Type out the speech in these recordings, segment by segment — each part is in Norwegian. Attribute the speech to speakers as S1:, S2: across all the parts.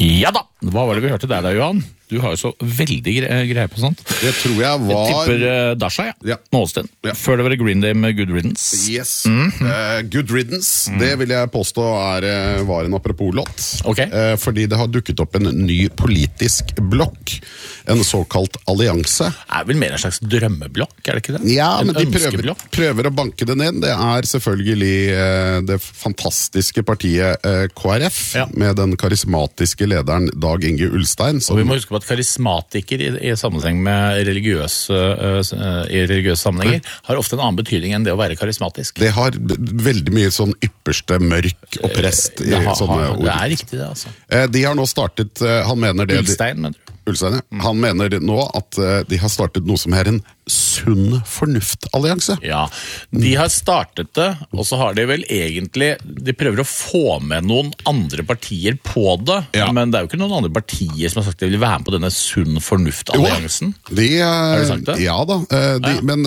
S1: Ja da, hva var det vi hørte der da, Johan? Du har jo så veldig greie på sånt.
S2: Det tror jeg var...
S1: Jeg tipper Dasha, ja. Nålsten. Ja. Før det var Green Day med Good Riddance.
S2: Yes. Good Riddance, det vil jeg påstå var en apropos-låt.
S1: Okay.
S2: Fordi det har dukket opp en ny politisk blokk. En såkalt allianse.
S1: Det vel mer en slags drømmeblokk, det ikke det?
S2: Ja, men de prøver å banke det ned. Det selvfølgelig det fantastiske partiet KrF, med den karismatiske lederen Dag Inge Ulstein.
S1: Og vi må huske på at karismatiker i sammenheng med religiøse sammenhenger har ofte en annen betydning enn det å være karismatisk.
S2: Det har veldig mye sånn ypperste mørk og prest i sånne ord.
S1: Det riktig det, altså.
S2: De har nå startet, han mener det...
S1: Ulstein, mener du?
S2: Ulstein, ja. Han mener nå at de har startet noe som en sunn fornuft-allianse.
S1: Ja, de har startet det, og så har de vel egentlig, de prøver å få med noen andre partier på det, men det jo ikke noen andre partier som har sagt at de vil være med på denne sunn fornuft-alliansen. Har de sagt det?
S2: Ja da, men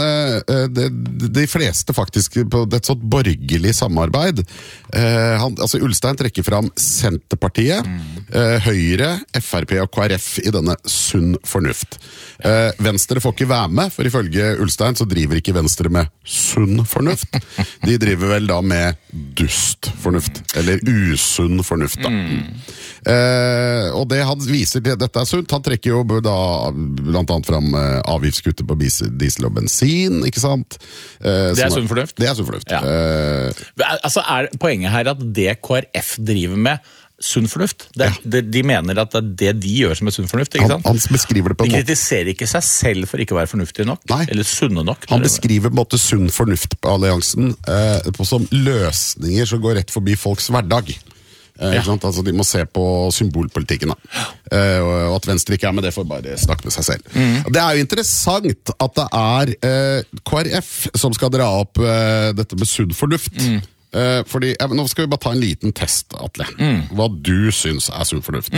S2: de fleste faktisk på et sånt borgerlig samarbeid, altså Ulstein trekker fram Senterpartiet, Høyre, FrP og KrF i denne sunn fornuft. Venstre får ikke være med, for ifølge Ulstein så driver ikke Venstre med sunn fornuft. De driver vel da med dust fornuft, eller usunn fornuft da. Og det han viser til dette sunt, han trekker jo da blant annet fram avgiftskuttet på diesel og bensin, ikke sant?
S1: Det sunn fornuft?
S2: Det sunn fornuft.
S1: Ja. Altså poenget her at det KrF driver med sunn fornuft. De mener at det de gjør som sunn fornuft, ikke sant?
S2: Han beskriver det på en måte.
S1: De kritiserer ikke seg selv for ikke å være fornuftig nok, eller sunne nok.
S2: Han beskriver på en måte sunn fornuft-alliansen som løsninger som går rett forbi folks hverdag. Altså, de må se på symbolpolitikken da. Og at Venstre ikke med det, får bare snakke med seg selv. Det jo interessant at det KrF som skal dra opp dette med sunn fornuft. Fordi, nå skal vi bare ta en liten test, Atle. Hva du synes sunn fornuft.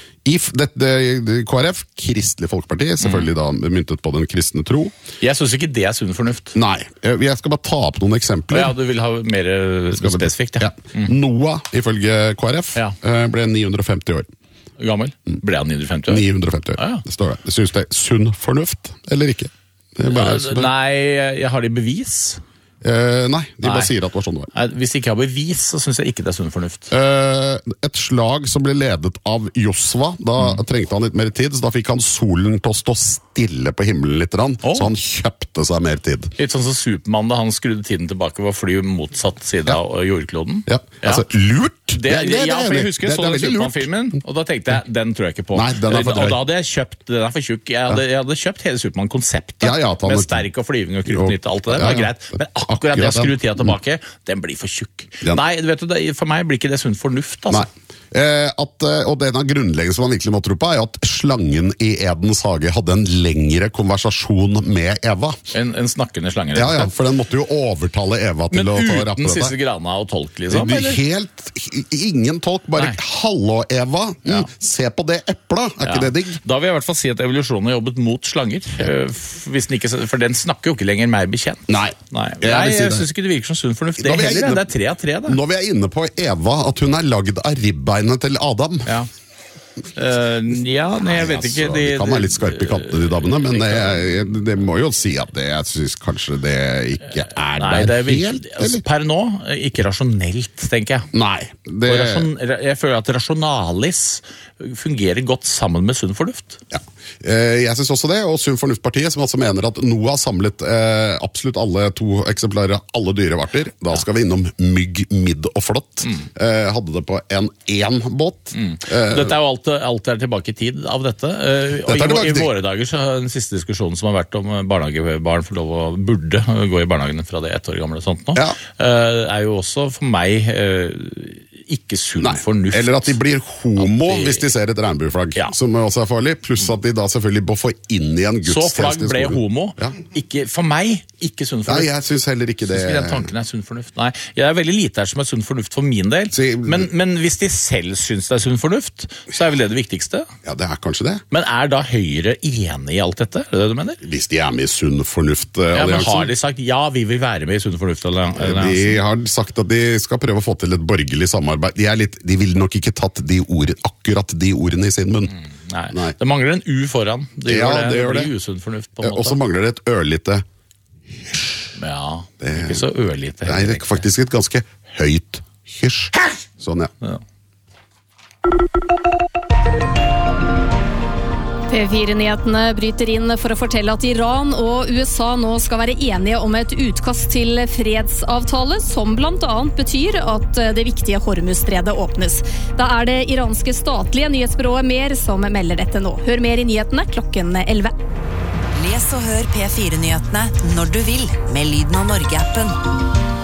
S2: KrF, Kristelig Folkeparti, selvfølgelig da myntet på den kristne tro.
S1: Jeg synes ikke det sunn fornuft.
S2: Nei, jeg skal bare ta opp noen eksempler.
S1: Ja, du vil ha mer spesifikt, ja.
S2: Noah, ifølge KrF, ble 950 år.
S1: Gammel? Ble han 950 år?
S2: 950 år, det står det. Synes det sunn fornuft, eller ikke?
S1: Nei, jeg har det i bevis.
S2: Nei, de bare sier at det var sånn det var.
S1: Hvis de ikke har bevis, så synes jeg ikke det sunn fornuft.
S2: Et slag som ble ledet av Josva, da trengte han litt mer tid, så da fikk han solen til å stå stille på himmelen litt, så han kjøpte seg mer tid.
S1: Litt sånn som Superman da han skrudde tiden tilbake ved å fly motsatt side av jordkloden.
S2: Ja, altså lurt!
S1: Ja, for jeg husker jeg så den Superman-filmen, og da tenkte jeg, den tror jeg ikke på.
S2: Nei, den for drøy.
S1: Og da hadde jeg kjøpt, den for tjukk, jeg hadde kjøpt hele Superman-konseptet, med sterk og flyving og kryptonytt og alt det der, det var greit, men akkurat det å skru tida tilbake, den blir for tjukk. Nei, vet du, for meg blir ikke det sunn fornuft, altså.
S2: Nei. Og det grunnleggende som man virkelig må tro på at slangen i Edens hage hadde en lengre konversasjon med Eva.
S1: En snakkende slange.
S2: Ja, for den måtte jo overtale Eva til å ta rappe det.
S1: Men uten siste grana og tolk, liksom?
S2: Ingen tolk, bare hallo Eva, se på det eplet, ikke det digg?
S1: Da vil jeg i hvert fall si at evolusjonen har jobbet mot slanger, for den snakker jo ikke lenger mer bekjent.
S2: Nei,
S1: jeg synes ikke det virker som sunn fornuft. Det er 3 av 3 da.
S2: Når vi inne på Eva, at hun lagd av ribbeinet til Adam.
S1: Jeg vet ikke.
S2: De kan være litt skarpe i kantene, de damene, men det må jo si at jeg synes kanskje det ikke der helt.
S1: Per nå, ikke rasjonelt, tenker jeg.
S2: Nei.
S1: Jeg føler at rasjonalis fungerer godt sammen med sunn fornuft.
S2: Ja, jeg synes også det, og Sunn Fornuft-partiet, som altså mener at Noah samlet absolutt alle 2 eksemplarer av alle dyrevarter. Da skal vi innom mygg, midd og flått. Hadde det på en båt.
S1: Dette jo alt tilbake i tid av dette. Og i våre dager så har den siste diskusjonen som har vært om barnehagebarn får lov å burde gå i barnehagen fra det 1 år gamle sånt nå, jo også for meg ikke sunn fornuft.
S2: Eller at de blir homo hvis de ser et regnbueflagg, som også farlig, pluss at de da selvfølgelig må få inn i en gudstjeneste.
S1: Så flagg ble homo. For meg, ikke sunn fornuft.
S2: Nei, jeg synes heller ikke det.
S1: Jeg synes ikke den tanken sunn fornuft. Nei, jeg veldig lite her som sunn fornuft for min del, men hvis de selv synes det sunn fornuft, så vel det viktigste.
S2: Ja, det kanskje det.
S1: Men da Høyre enig i alt dette? Er det du mener?
S2: Hvis de med i sunn fornuft-alliansen.
S1: Men har de sagt, vi vil være med i sunn fornuft-alliansen?
S2: De har sagt at de skal prøve å få til et borgerlig samarbeid samarbeid. De ville nok ikke tatt akkurat de ordene i sin munn.
S1: Nei. Det mangler en U foran. Det blir usunn fornuft på en måte.
S2: Og så mangler det et ørlite
S1: Ja, ikke så ørlite.
S2: Nei, det er faktisk et ganske høyt hysj. Sånn, ja.
S3: P4-nyhetene bryter inn for å fortelle at Iran og USA nå skal være enige om et utkast til fredsavtale, som blant annet betyr at det viktige Hormuzstredet åpnes. Da er det iranske statlige nyhetsbyrået Mer som melder dette nå. Hør mer i nyhetene klokken 11.
S4: Les og hør P4-nyhetene når du vil med Lyden av Norge-appen.